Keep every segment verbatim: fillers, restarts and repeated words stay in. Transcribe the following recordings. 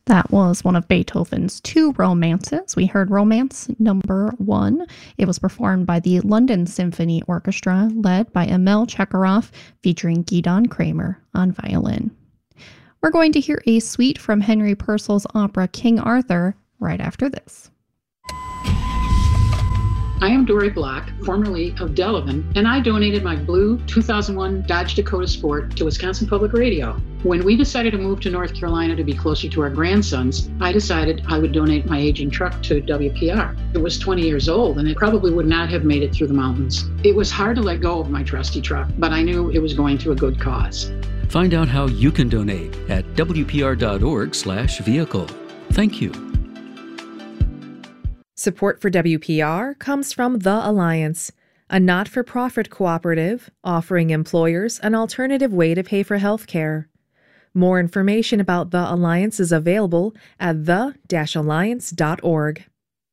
That was one of Beethoven's two romances. We heard Romance Number One. It was performed by the London Symphony Orchestra, led by Emil Chekarov, featuring Gidon Kramer on violin. We're going to hear a suite from Henry Purcell's opera King Arthur right after this. I am Dory Block, formerly of Delavan, and I donated my blue two thousand one Dodge Dakota Sport to Wisconsin Public Radio. When we decided to move to North Carolina to be closer to our grandsons, I decided I would donate my aging truck to W P R. It was twenty years old, and it probably would not have made it through the mountains. It was hard to let go of my trusty truck, but I knew it was going to a good cause. Find out how you can donate at W P R dot org slash vehicle. Thank you. Support for W P R comes from The Alliance, a not-for-profit cooperative offering employers an alternative way to pay for health care. More information about The Alliance is available at the dash alliance dot org.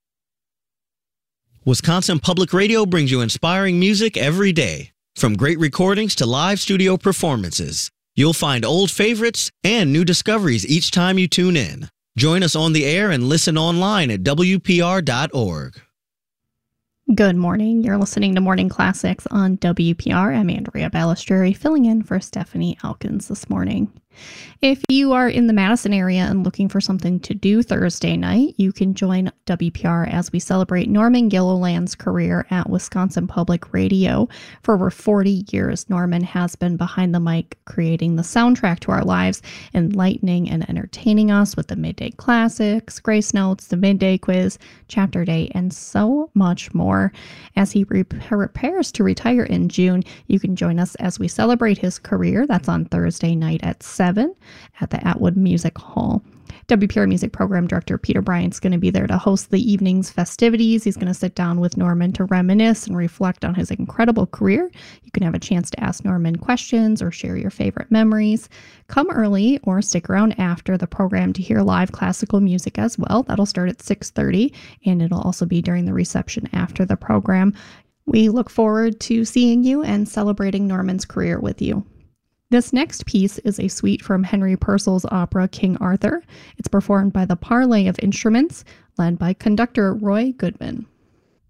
Wisconsin Public Radio brings you inspiring music every day. From great recordings to live studio performances, you'll find old favorites and new discoveries each time you tune in. Join us on the air and listen online at W P R dot org. Good morning. You're listening to Morning Classics on W P R. I'm Andrea Balistreri, filling in for Stephanie Elkins this morning. If you are in the Madison area and looking for something to do Thursday night, you can join W P R as we celebrate Norman Gilliland's career at Wisconsin Public Radio. For over forty years, Norman has been behind the mic, creating the soundtrack to our lives, enlightening and entertaining us with the Midday Classics, Grace Notes, the Midday Quiz, Chapter Day, and so much more. As he re- prepares to retire in June, you can join us as we celebrate his career. That's on Thursday night at seven at the Atwood Music Hall. W P R Music Program Director Peter Bryant's going to be there to host the evening's festivities. He's going to sit down with Norman to reminisce and reflect on his incredible career. You can have a chance to ask Norman questions or share your favorite memories. Come early or stick around after the program to hear live classical music as well. That'll start at six thirty, and it'll also be during the reception after the program. We look forward to seeing you and celebrating Norman's career with you. This next piece is a suite from Henry Purcell's opera King Arthur. It's performed by the Parley of Instruments, led by conductor Roy Goodman.